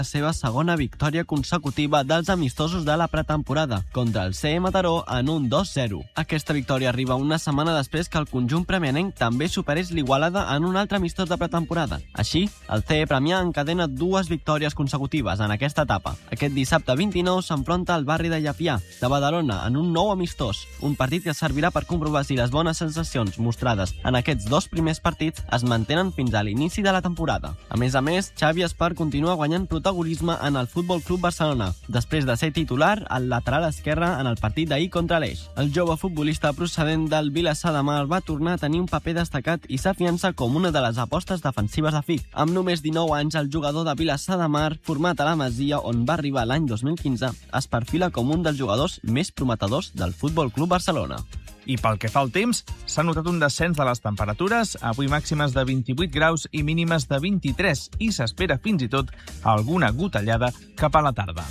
la seva segona victòria consecutiva dels amistosos de la pretemporada contra el CE Mataró en un 2-0. Aquesta victòria arriba una setmana després que el conjunt premianenc també superés l'Igualada en un altre amistós de pretemporada. Així, el CE Premià encadena 2 victòries consecutives en aquesta etapa. Aquest dissabte 29 s'enfronta al barri de Llefià, de Badalona, en un nou amistós, un partit que servirà per comprovar si les bones sensacions mostrades en aquests 2 primers partits es mantenen fins a l'inici de la temporada. A més, Xavi Espar continua guanyant protagonisme en el Futbol Club Barcelona, després de ser titular al lateral esquerre en el partit d'ahir contra l'Eix. El jove futbolista procedent del Vilassar de Mar va tornar a tenir un paper destacat i s'afiança com una de les apostes defensives de FIC. Amb només 19 anys, el jugador de Vilassar de Mar, format a la Masia, on va arribar l'any 2015, es perfila com un dels jugadors més prometedors del Futbol Club Barcelona. I pel que fa al temps, s'ha notat un descens de les temperatures, avui màximes de 28 graus i mínimes de 23, i s'espera fins i tot alguna gotellada cap a la tarda.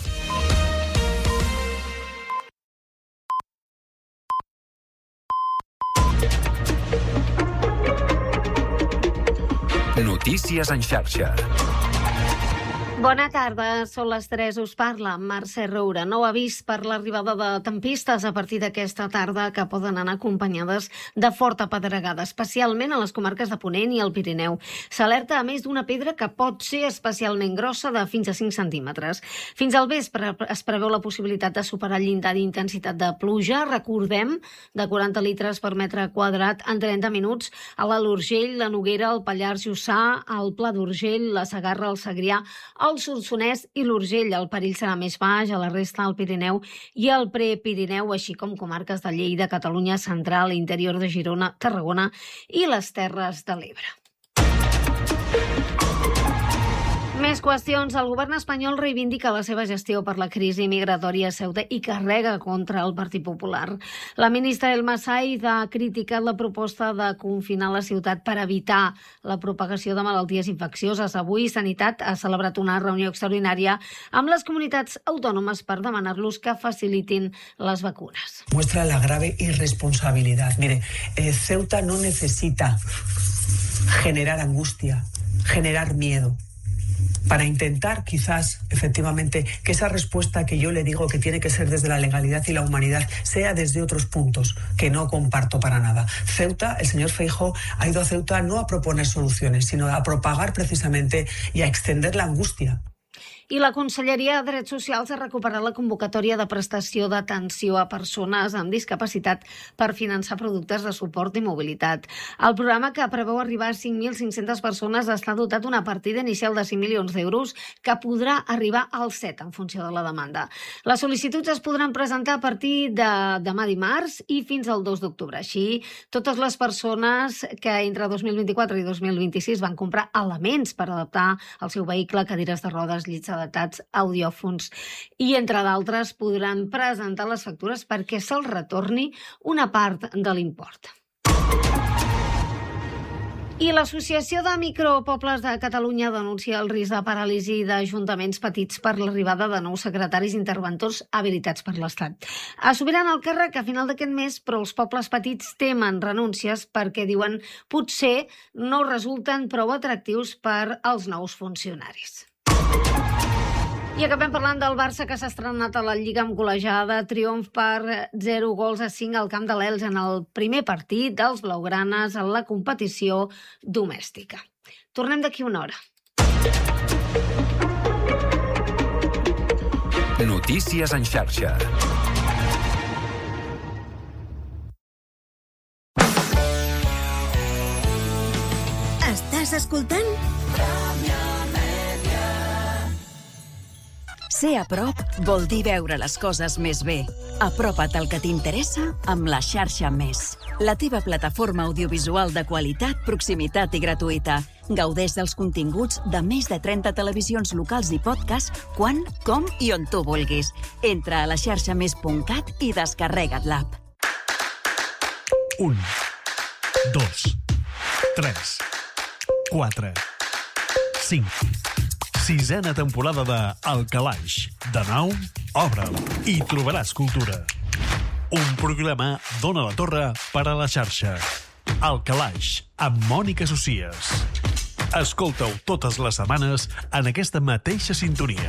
Notícies en xarxa. Bona tarda, són les 3, us parla Mercè Roura. Nou avís per l'arribada de tempistes a partir d'aquesta tarda que poden anar acompanyades de forta pedregada, especialment a les comarques de Ponent i el Pirineu. S'alerta a més d'una pedra que pot ser especialment grossa de fins a 5 centímetres. Fins al vespre es preveu la possibilitat de superar el llindar d'intensitat de pluja, recordem, de 40 litres per metre quadrat en 30 minuts a l'Alt Urgell, la Noguera, el Pallars Jussà, el Pla d'Urgell, la Segarra, el Segrià, el Solsonès i l'Urgell. El perill serà més baix a la resta del Pirineu i el Prepirineu, així com comarques de Lleida, Catalunya Central, interior de Girona, Tarragona i les Terres de l'Ebre. Més qüestions. El govern espanyol reivindica la seva gestió per la crisi migratòria a Ceuta i carrega contra el Partit Popular. La ministra Elma Said ha criticat la proposta de confinar la ciutat per evitar la propagació de malalties infeccioses. Avui Sanitat ha celebrat una reunió extraordinària amb les comunitats autònomes per demanar-los que facilitin les vacunes. Muestra la grave irresponsabilidad. Mire, Ceuta no necesita generar angustia, generar miedo, para intentar quizás, efectivamente, que esa respuesta que yo le digo que tiene que ser desde la legalidad y la humanidad sea desde otros puntos que no comparto para nada. Ceuta, el señor Feijóo ha ido a Ceuta no a proponer soluciones, sino a propagar precisamente y a extender la angustia. I la Conselleria de Drets Socials ha recuperat la convocatòria de prestació d'atenció a persones amb discapacitat per finançar productes de suport i mobilitat. El programa, que preveu arribar a 5.500 persones, està dotat d'una partida inicial de 5 milions d'euros que podrà arribar als 7 en funció de la demanda. Les sol·licituds es podran presentar a partir de demà dimarts i fins al 2 d'octubre. Així, totes les persones que entre 2024 i 2026 van comprar elements per adaptar el seu vehicle, cadires de rodes, llits adaptats, audiòfons i, entre d'altres, podran presentar les factures perquè se'ls retorni una part de l'import. I l'Associació de Micropobles de Catalunya denuncia el risc de paràlisi d'ajuntaments petits per l'arribada de nous secretaris interventors habilitats per l'Estat. Assumiran el càrrec a final d'aquest mes, però els pobles petits temen renúncies perquè diuen potser no resulten prou atractius per als nous funcionaris. I acabem parlant del Barça, que s'ha estrenat a la Lliga amb golejada, triomf per 0-5 al camp de l'Elx en el primer partit dels blaugranes en la competició domèstica. Tornem d'aquí una hora. Notícies en xarxa. Estàs escoltant? Ser a prop vol dir veure les coses més bé. Apropa't al que t'interessa amb la xarxa Més. La teva plataforma audiovisual de qualitat, proximitat i gratuïta. Gaudeix dels continguts de més de 30 televisions locals i podcast quan, com i on tu vulguis. Entra a laxarxamés.cat i descarrega't l'app. 1, 2, 3, 4, 5... Sisena temporada de El Calaix. De nou, obre'l i trobaràs cultura. Un programa d'Ona la Torre per a la xarxa. El Calaix, amb Mònica Socies. Escolta-ho totes les setmanes en aquesta mateixa sintonia.